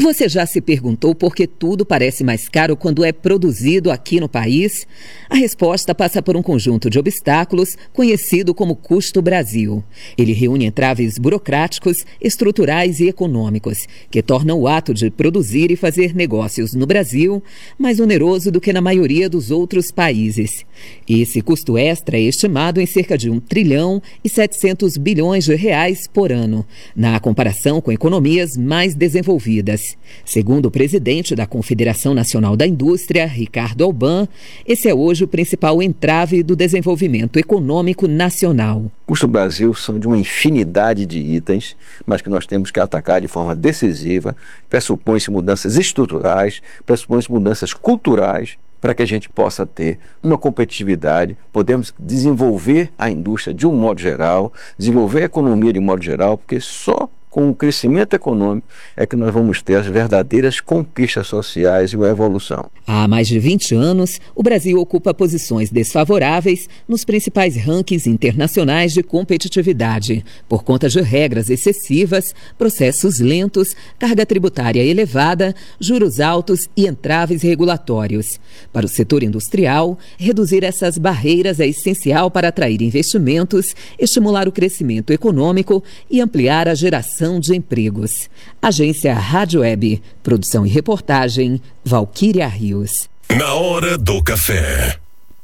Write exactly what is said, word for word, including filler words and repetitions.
Você já se perguntou por que tudo parece mais caro quando é produzido aqui no país? A resposta passa por um conjunto de obstáculos conhecido como Custo Brasil. Ele reúne entraves burocráticos, estruturais e econômicos, que tornam o ato de produzir e fazer negócios no Brasil mais oneroso do que na maioria dos outros países. Esse custo extra é estimado em cerca de um trilhão e setecentos bilhões de reais por ano, na comparação com economias mais desenvolvidas. Segundo o presidente da Confederação Nacional da Indústria, Ricardo Alban, esse é hoje o principal entrave do desenvolvimento econômico nacional. Custo Brasil são de uma infinidade de itens, mas que nós temos que atacar de forma decisiva. Pressupõe-se mudanças estruturais, pressupõe-se mudanças culturais, para que a gente possa ter uma competitividade, podemos desenvolver a indústria de um modo geral, desenvolver a economia de um modo geral, porque só com o crescimento econômico é que nós vamos ter as verdadeiras conquistas sociais e a evolução. Há mais de vinte anos, o Brasil ocupa posições desfavoráveis nos principais rankings internacionais de competitividade, por conta de regras excessivas, processos lentos, carga tributária elevada, juros altos e entraves regulatórios. Para o setor industrial, reduzir essas barreiras é essencial para atrair investimentos, estimular o crescimento econômico e ampliar a geração de empregos. Agência Rádio Web, produção e reportagem, Valquíria Rios. Na hora do café.